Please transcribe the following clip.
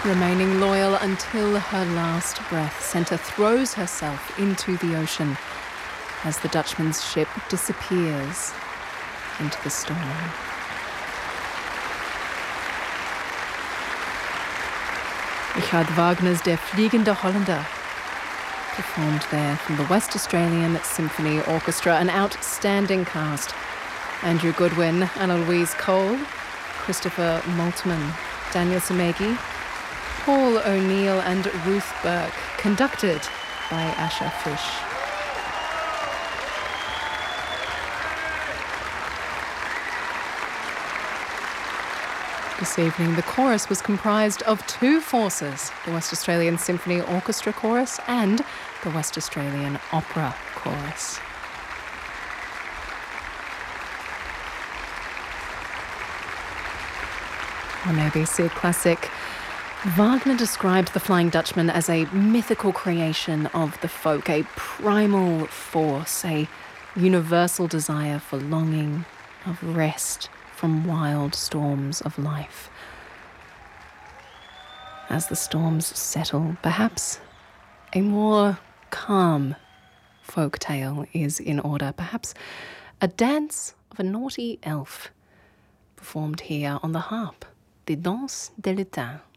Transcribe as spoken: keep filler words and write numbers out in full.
Remaining loyal until her last breath, Senta throws herself into the ocean as the Dutchman's ship disappears into the storm. Richard Wagner's Der Fliegende Holländer performed there from the West Australian Symphony Orchestra, an outstanding cast. Andrew Goodwin, Anna Louise Cole, Christopher Maltman, Daniel Samegi, Paul O'Neill and Ruth Burke, conducted by Asher Fish. This evening, the chorus was comprised of two forces, the West Australian Symphony Orchestra Chorus and the West Australian Opera Chorus. On A B C Classic, Wagner described the Flying Dutchman as a mythical creation of the folk, a primal force, a universal desire for longing, of rest from wild storms of life. As the storms settle, perhaps a more calm folk tale is in order, perhaps a dance of a naughty elf performed here on the harp, the Danse de l'Étain.